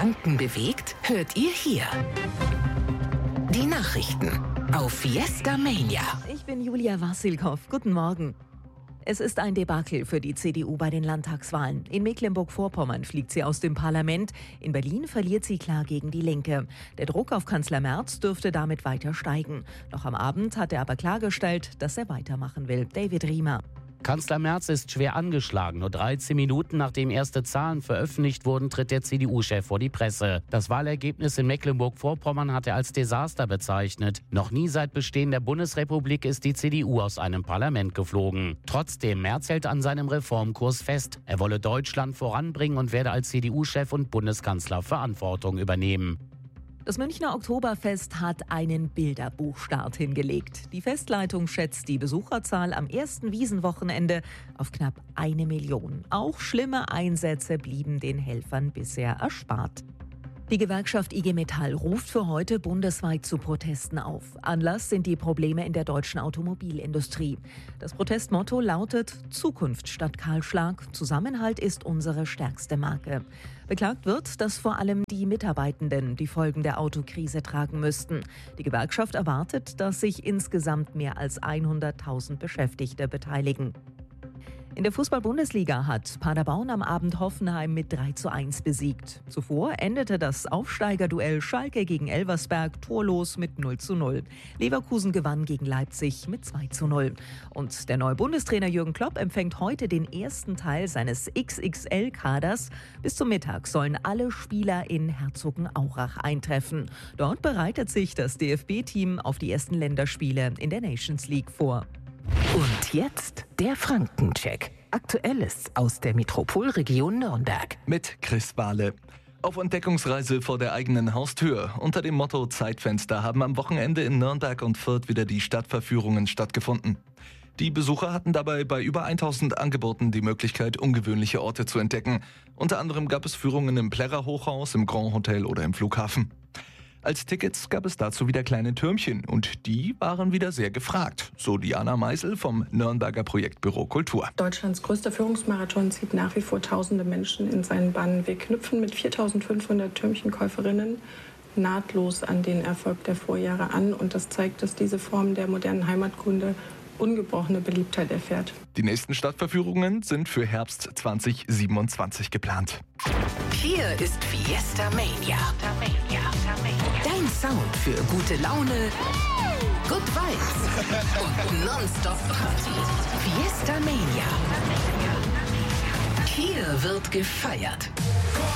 Franken bewegt, hört ihr hier. Die Nachrichten auf Fiesta Mania. Ich bin Julia Wassilkow. Guten Morgen. Es ist ein Debakel für die CDU bei den Landtagswahlen. In Mecklenburg-Vorpommern fliegt sie aus dem Parlament. In Berlin verliert sie klar gegen die Linke. Der Druck auf Kanzler Merz dürfte damit weiter steigen. Noch am Abend hat er aber klargestellt, dass er weitermachen will. David Riemer. Kanzler Merz ist schwer angeschlagen. Nur 13 Minuten nachdem erste Zahlen veröffentlicht wurden, tritt der CDU-Chef vor die Presse. Das Wahlergebnis in Mecklenburg-Vorpommern hat er als Desaster bezeichnet. Noch nie seit Bestehen der Bundesrepublik ist die CDU aus einem Parlament geflogen. Trotzdem, Merz hält an seinem Reformkurs fest. Er wolle Deutschland voranbringen und werde als CDU-Chef und Bundeskanzler Verantwortung übernehmen. Das Münchner Oktoberfest hat einen Bilderbuchstart hingelegt. Die Festleitung schätzt die Besucherzahl am ersten Wiesenwochenende auf knapp 1 Million. Auch schlimme Einsätze blieben den Helfern bisher erspart. Die Gewerkschaft IG Metall ruft für heute bundesweit zu Protesten auf. Anlass sind die Probleme in der deutschen Automobilindustrie. Das Protestmotto lautet Zukunft statt Kahlschlag. Zusammenhalt ist unsere stärkste Marke. Beklagt wird, dass vor allem die Mitarbeitenden die Folgen der Autokrise tragen müssten. Die Gewerkschaft erwartet, dass sich insgesamt mehr als 100.000 Beschäftigte beteiligen. In der Fußball-Bundesliga hat Paderborn am Abend Hoffenheim mit 3:1 besiegt. Zuvor endete das Aufsteigerduell Schalke gegen Elversberg torlos mit 0:0. Leverkusen gewann gegen Leipzig mit 2:0. Und der neue Bundestrainer Jürgen Klopp empfängt heute den ersten Teil seines XXL-Kaders. Bis zum Mittag sollen alle Spieler in Herzogenaurach eintreffen. Dort bereitet sich das DFB-Team auf die ersten Länderspiele in der Nations League vor. Und jetzt der Frankencheck. Aktuelles aus der Metropolregion Nürnberg. Mit Chris Bahle. Auf Entdeckungsreise vor der eigenen Haustür. Unter dem Motto Zeitfenster haben am Wochenende in Nürnberg und Fürth wieder die Stadtverführungen stattgefunden. Die Besucher hatten dabei bei über 1000 Angeboten die Möglichkeit, ungewöhnliche Orte zu entdecken. Unter anderem gab es Führungen im Plärrer Hochhaus, im Grand Hotel oder im Flughafen. Als Tickets gab es dazu wieder kleine Türmchen und die waren wieder sehr gefragt, so Diana Meisel vom Nürnberger Projektbüro Kultur. Deutschlands größter Führungsmarathon zieht nach wie vor tausende Menschen in seinen Bann. Wir knüpfen mit 4.500 Türmchenkäuferinnen nahtlos an den Erfolg der Vorjahre an und das zeigt, dass diese Form der modernen Heimatkunde ungebrochene Beliebtheit erfährt. Die nächsten Stadtverführungen sind für Herbst 2027 geplant. Hier ist Fiesta Mania. Dein Sound für gute Laune, Good Vibes und Nonstop Party. Fiesta Mania. Hier wird gefeiert.